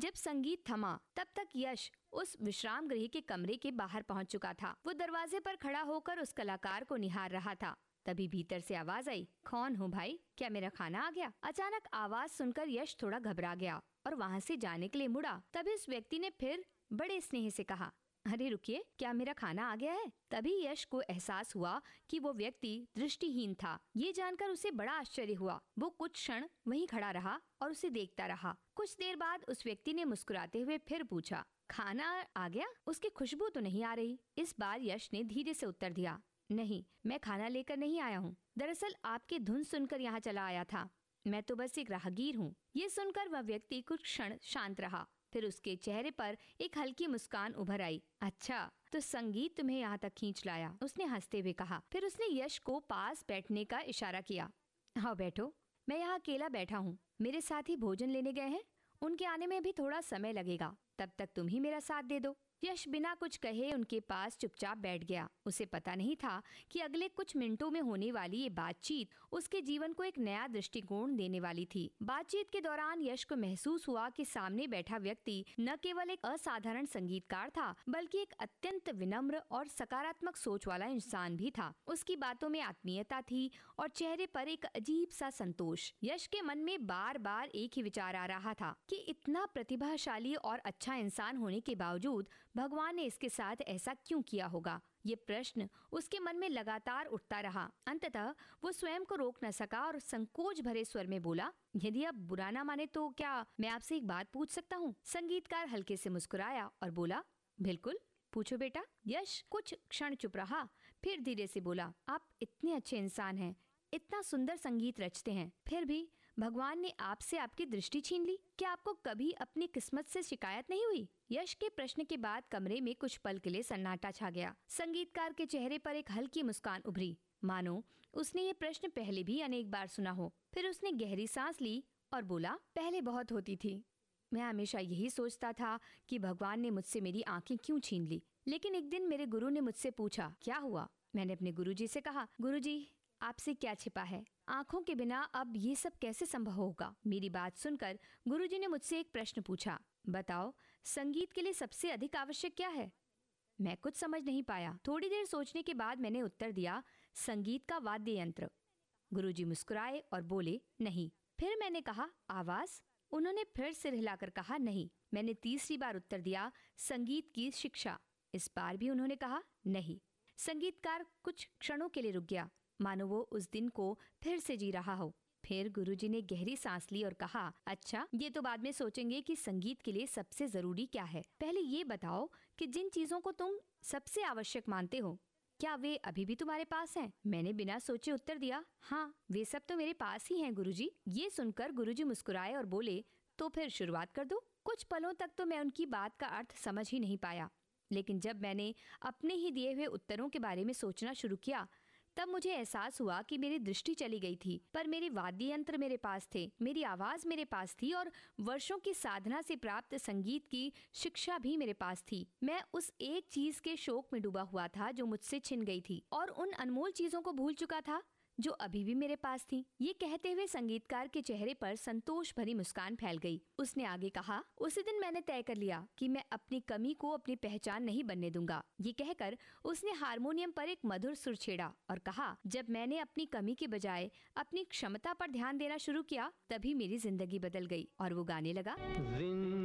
जब संगीत थमा तब तक यश उस विश्राम गृह के कमरे के बाहर पहुंच चुका था। वो दरवाजे पर खड़ा होकर उस कलाकार को निहार रहा था। तभी भीतर से आवाज आई, कौन हो भाई, क्या मेरा खाना आ गया? अचानक आवाज सुनकर यश थोड़ा घबरा गया और वहाँ से जाने के लिए मुड़ा। तभी उस व्यक्ति ने फिर बड़े स्नेह से कहा, अरे रुकिए, क्या मेरा खाना आ गया है? तभी यश को एहसास हुआ कि वो व्यक्ति दृष्टिहीन था। ये जानकर उसे बड़ा आश्चर्य हुआ। वो कुछ क्षण वहीं खड़ा रहा और उसे देखता रहा। कुछ देर बाद उस व्यक्ति ने मुस्कुराते हुए फिर पूछा, खाना आ गया? उसकी खुशबू तो नहीं आ रही। इस बार यश ने धीरे से उत्तर दिया, नहीं, मैं खाना लेकर नहीं आया हूँ। दरअसल आपकी धुन सुनकर यहाँ चला आया था। मैं तो बस एक राहगीर हूँ। ये सुनकर वह व्यक्ति कुछ क्षण शांत रहा, फिर उसके चेहरे पर एक हल्की मुस्कान उभर आई। अच्छा, तो संगीत तुम्हें यहाँ तक खींच लाया, उसने हंसते हुए कहा। फिर उसने यश को पास बैठने का इशारा किया। हाँ बैठो, मैं यहाँ अकेला बैठा हूँ। मेरे साथी भोजन लेने गए हैं, उनके आने में भी थोड़ा समय लगेगा, तब तक तुम ही मेरा साथ दे दो। यश बिना कुछ कहे उनके पास चुपचाप बैठ गया। उसे पता नहीं था कि अगले कुछ मिनटों में होने वाली ये बातचीत उसके जीवन को एक नया दृष्टिकोण देने वाली थी। बातचीत के दौरान यश को महसूस हुआ कि सामने बैठा व्यक्ति न केवल एक असाधारण संगीतकार था, बल्कि एक अत्यंत विनम्र और सकारात्मक सोच वाला इंसान भी था। उसकी बातों में आत्मीयता थी और चेहरे पर एक अजीब सा संतोष। यश के मन में बार बार एक ही विचार आ रहा था कि इतना प्रतिभाशाली और अच्छा इंसान होने के बावजूद भगवान ने इसके साथ ऐसा क्यों किया होगा। ये प्रश्न उसके मन में लगातार उठता रहा। अंततः वो स्वयं को रोक न सका और संकोच भरे स्वर में बोला, यदि आप बुरा ना माने तो क्या मैं आपसे एक बात पूछ सकता हूँ? संगीतकार हल्के से मुस्कुराया और बोला, बिल्कुल, पूछो बेटा। यश कुछ क्षण चुप रहा, फिर धीरे से बोला, आप इतने अच्छे इंसान हैं, इतना सुंदर संगीत रचते हैं, फिर भी भगवान ने आपसे आपकी दृष्टि छीन ली। क्या आपको कभी अपनी किस्मत से शिकायत नहीं हुई? यश के प्रश्न के बाद कमरे में कुछ पल के लिए सन्नाटा छा गया। संगीतकार के चेहरे पर एक हल्की मुस्कान उभरी, मानो उसने ये प्रश्न पहले भी अनेक बार सुना हो। फिर उसने गहरी सांस ली और बोला, पहले बहुत होती थी। मैं हमेशा यही सोचता था कि भगवान ने मुझसे मेरी आंखें क्यों छीन ली। लेकिन एक दिन मेरे गुरु ने मुझसे पूछा, क्या हुआ? मैंने अपने गुरुजी से कहा, गुरुजी, आपसे क्या छिपा है? आंखों के बिना अब ये सब कैसे संभव होगा? मेरी बात सुनकर गुरुजी ने मुझसे एक प्रश्न पूछा, बताओ, संगीत के लिए सबसे अधिक आवश्यक क्या है? मैं कुछ समझ नहीं पाया। थोड़ी देर सोचने के बाद मैंने उत्तर दिया, संगीत का वाद्य यंत्र। गुरुजी मुस्कुराए और बोले, नहीं। फिर मैंने कहा, आवाज? उन्होंने फिर सिर हिलाकर कहा, नहीं। मैंने तीसरी बार उत्तर दिया, संगीत की शिक्षा। इस बार भी उन्होंने कहा, नहीं। संगीतकार कुछ क्षणों के लिए रुक गया, मानो वो उस दिन को फिर से जी रहा हो। फिर गुरुजी ने गहरी सांस ली और कहा, अच्छा, ये तो बाद में सोचेंगे कि संगीत के लिए सबसे जरूरी क्या है। पहले ये बताओ कि जिन चीजों को तुम सबसे आवश्यक मानते हो, क्या वे अभी भी तुम्हारे पास हैं? मैंने बिना सोचे उत्तर दिया, हाँ, वे सब तो मेरे पास ही हैं गुरुजी। ये सुनकर गुरुजी मुस्कुराए और बोले, तो फिर शुरुआत कर दो। कुछ पलों तक तो मैं उनकी बात का अर्थ समझ ही नहीं पाया, लेकिन जब मैंने अपने ही दिए हुए उत्तरों के बारे में सोचना शुरू किया, तब मुझे एहसास हुआ कि मेरी दृष्टि चली गई थी, पर मेरे वाद्य यंत्र मेरे पास थे, मेरी आवाज मेरे पास थी और वर्षों की साधना से प्राप्त संगीत की शिक्षा भी मेरे पास थी। मैं उस एक चीज के शोक में डूबा हुआ था जो मुझसे छिन गई थी, और उन अनमोल चीजों को भूल चुका था जो अभी भी मेरे पास थी। ये कहते हुए संगीतकार के चेहरे पर संतोष भरी मुस्कान फैल गई। उसने आगे कहा, उसी दिन मैंने तय कर लिया कि मैं अपनी कमी को अपनी पहचान नहीं बनने दूंगा। ये कहकर उसने हारमोनियम पर एक मधुर सुर छेड़ा और कहा, जब मैंने अपनी कमी के बजाय अपनी क्षमता पर ध्यान देना शुरू किया, तभी मेरी जिंदगी बदल गई। और वो गाने लगा,